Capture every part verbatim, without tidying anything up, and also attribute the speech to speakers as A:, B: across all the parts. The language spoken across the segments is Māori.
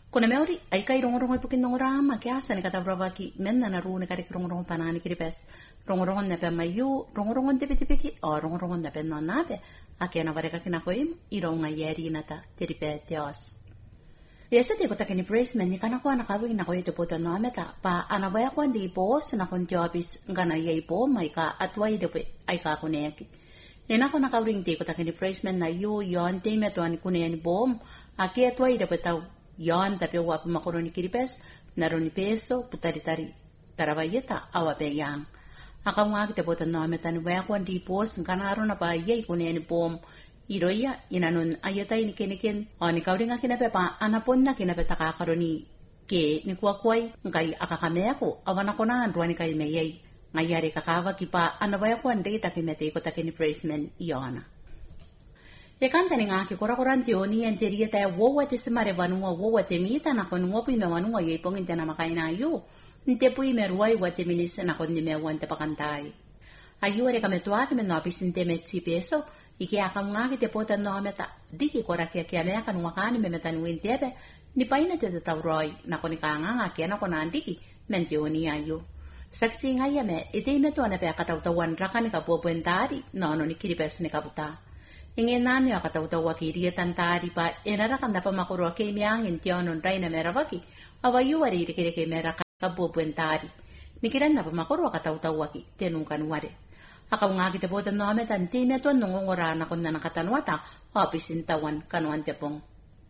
A: Kuna meori ai kai rongorongo ipukin nongorama kiasa ni kata bravaki menna na ru ni kari rongorongo panani kiripes rongorongo na pe mayu rongorongo tepe tepe ki o rongorongo na pe nonate akena vareka kina koim ironga yeri nata teripe teos. Yesa te kota kini praise ni kana ko na kawi na ko ite poto no meta pa anabaya ko ndi boss na kon jobis ngana yei po mai ka atwai de pe ai ka ko neki. Ena ko na kawi te kota kini praise na yo yon te me to ani kune ani bom ake atwai de pe tau yon tapi wap makoroni kiripes naroni peso putari tari taravayeta awape yang akamwa kite poto no meta ni wa ko ndi boss ngana aro na pa yei kune ani bom iroya inanon ayata ini keniken oni kauringa kinape pa anaponna kinape takakaroni ke ni kuakwai ngai akakamea ko awana kona anduani kai meyai ngayari kakawa kipa anabaya ko ande takimete ko takini praisement iona e kanta ni ngaki kora koranti oni enteria ta wowa te semare vanua wowa te mita na kon wopi me vanua ye pongin tana makaina yu nte pui me ruai wa te minisa na kon ni me wante pakantai ayu ere kametua ke me no apisinte me peso Iki akam ngaki te pota no meta diki kora kia kia mea kanu wakani me meta nuin tebe ni paina te te tauroi na koni kaanga ngaki ana kona andiki menti oni ayu. Saksi ngaya me ite ime tuana pe akatautawan raka ni kapuapuentari no no ni kiripes ni kaputa. Inge nani akatautawa kiria tantari pa enara kanda pa makuru ake imiangin tionon raina mera waki awayu wari rikirike mera kapuapuentari. Nikiran na pa makuru akatautawa ki tenungkan ware. Akaw nga kita po no ame tanti me to nungongora na kun na nakatanwata opisin tawan kanuan tepong.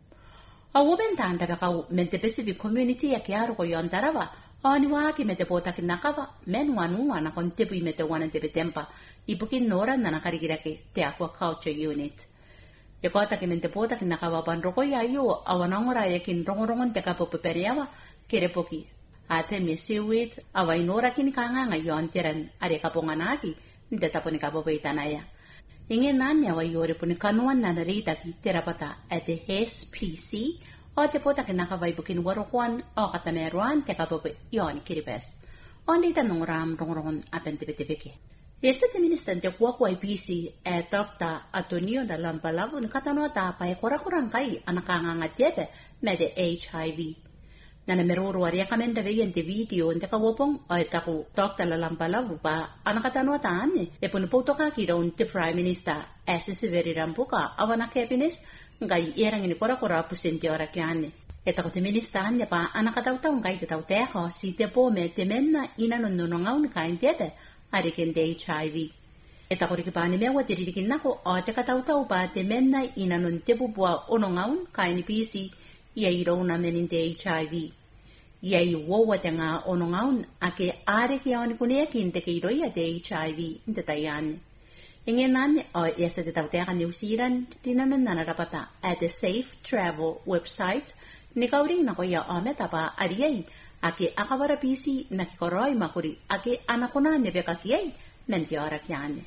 A: Awo bentan taga kau mente Pacific community ya kiaro ko yon tarawa o niwa ki mete po takin nakawa men wanua na kun tepu mete wanan tepe tempa ipukin nora na nakarigirake te aqua culture unit. Yakota ki mente po takin nakawa panroko ya yo awanangora yakin rongorongon teka po peperiawa kirepoki. Ate me seaweed away nora kin kanga ngayon tiran are kaponganaki Nde tapo ni kapo itanaya. Inge nanya wa yore puni kanuan na narita ki terapata ate H P C o te pota ki nakaway bukin warukuan o katameruan te kapo yon kiripes. O ndi tanong ram rongrong apen tipe-tipeke. Yesa te ministan te kuwa kwa I P C e Doctor Antonio da Lampalavu ni katanwa ta pa e kora-kurang kai anakanganga tepe me de H I V. Nana meruru ari akamenda vegan te video nte kawopong o etaku Doctor Lampalavu pa anakatanwa taane e punuputo ka kiron te Prime Minister ese severi rampuka awana cabinet ngai erang ini kora kora pusente ora kiane etaku te minister anya pa anakatautaw ngai te tauteko si te po me te menna ina nononongaw ni kain tepe ari kende H I V etaku rikipani mewa te ririkin nako o te katautaw pa te menna ina non te bubua onongaw kain P C ia iro na meninte H I V ia i wowa te ngā onongaun a ke are ki aoni kunea ki nte ke iroia te H I V nte taiane. Inge nane o esa te tautea New Zealand tinanon nana rapata at the Safe Travel website ni kauring na koia o metapa ariai a ke akawara pisi na ki koroi makuri a ke anakona nebeka kiai menti ora kiane.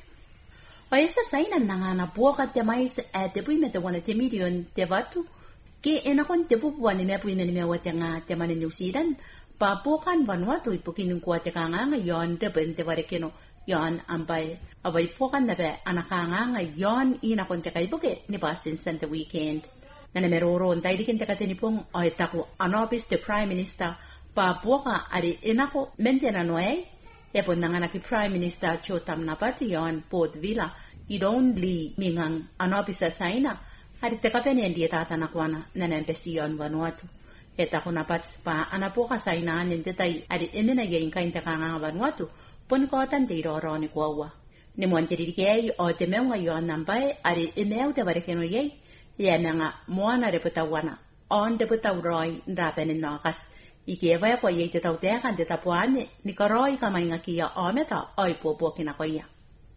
A: O esa sainan na ngana buoka te mais at the pui mete wana te milion te vatu Ke enakon te pupuan ni mea pui meni mea wate ngā te mani New Zealand, pa puakan Vanuatu i pukinung kua te kānganga yon reben te warekeno yon ambai. Awai puakan na pe anakānganga yon i nakon te kaipuke ni pasin Santa Weekend. Nana meroro on tairikin te katenipong o e taku anopis te Prime Minister, pa puaka ari enako mentena noei, e pon nanganaki Prime Minister Chotam Napati yon Port Vila, i donli mingang anopis sa saina, Hari te kapeni en dietata na kuana nana empesi yon Vanuatu. E taku napat pa anapoka sa inaan en tetay ari emena yain kain te kanga Vanuatu pon ko tan te iroro ni kuawa. Ni mon te ririkei o te meunga yon nambae ari emeu te varekeno yei ye menga moana reputawana on reputau roi nrapenin nokas. Iki e vaya kwa yei te tautekan te tapuane ni karoi kamainga kia ometa oi puopuo kinakoia.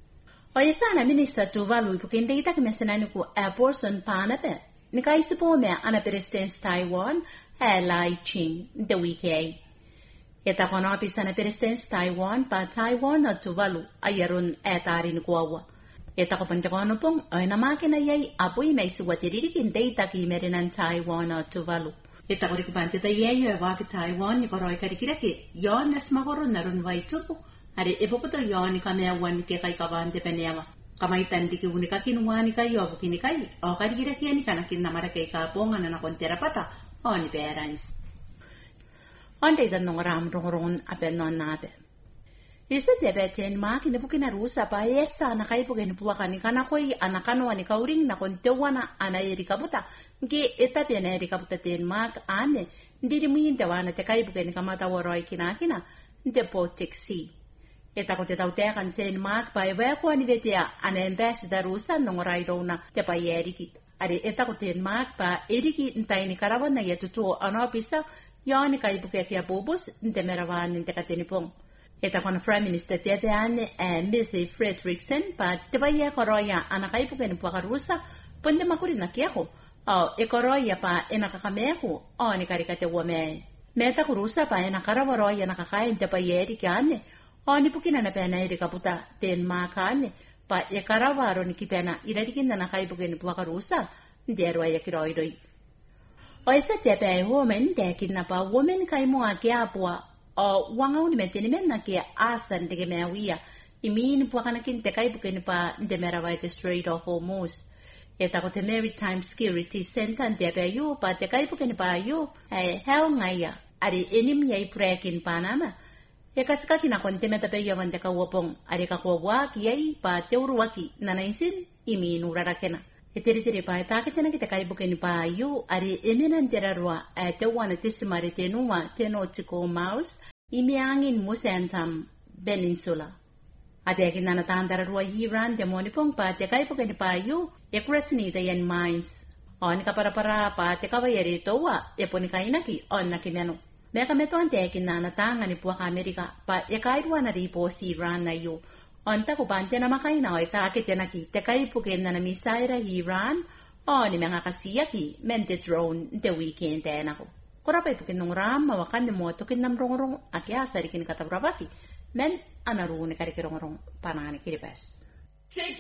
A: O isana minister Tuvalu ipukin deita ki mesenani ku abortion panape ni kaisipo me ana presidents Taiwan e Lai Ching de wiki. Eta kono apisana presidents Taiwan pa Taiwan o Tuvalu ayarun etari ni kuawa. Eta ko pante kono pong o ina makina yai apui me suwatiririkin deita ki merinan Taiwan o Tuvalu. Eta ko rikipante ta yeyo e waki Taiwan ni koroi karikiraki yon nesmagoro narun waitupu. Ari epopoto yoni kamea wan ke kai kavante penewa. Kamai tandi ki unika kinuani kai yobu kini kai. O karikira kiani kana kinna mara kai ka ponga na kon terapata. oni berans. Onde dan nong ram rong rong ape non nabe. Isa tebe ten mak ni bukina rusa pa yesa na kai bugen buaka ni kana koi anakano ani kauring na kontewana ana erika buta. Nge etape na erika buta ten mak ane ndiri muinte wana te kai bugen kamata woroi kina kina nte po teksi. Eta ko te tau te kan ten mak pa ewe ko ani vetia ana ambassador rusa nong rairona te pa yeriki. Ari eta ko ten mak pa eriki ntai ni karawan na yetutu ana pisa yani kai buke kia bobus nte merawan nte katenipong. Eta kona Prime Minister te te ane e Mithi Fredrickson pa te bai e koroia ana kai buke ni puaka rusa ponde makuri na kiako. O e koroia pa e nakakameku o ni karikate uame. Meta kurusa pa e nakarawaroia nakakai nte pa yeriki ane o ni pukina na pena erika puta ten maka ane pa e karawaro ni kipena irarikinda na kai buke ni puaka rusa nte erwa ya kiroiroi. O isa te pe woman te kinapa woman kai mua kia pua o wangau ni metini men na kia asan te me wia imin pua kana kin te kai buke ni pa nte merawai te Strait of Hormuz. E tako te Maritime Security Center te pe yu pa te kai buke ni pa yu e heo ngaya ari enim yai prekin Panama. E kasika kina konte meta pe yawan te ka wopong ari ka ko waki yai pa te uruwaki nanaisin imin urarakena. E tiri tiri pa e takitena ki te kai buke ni pa yu ari eminan terarua e te wana tisimari te nua te no tiko maus imi angin musentam Peninsula. Ate akin na natandararua hiran te monipong pa te kai buke ni pa yu e kresini te yan mines. O ni ka para para pa te kawayari towa e poni kainaki o nakimeno. Meka meto ante akin na natanga ni puaka Amerika pa e kairua na ripo si ran na yu. Onta ko bante na makaina o itakite na ki te kai puken na na misaira Iran o ni mga kasiyaki mente drone te weekend te na ko. Kora pa ipukin nung ram mawakan ni mo tukin nam rong-rong aki asarikin katabrabaki men anarune karikirong-rong panani kiripes.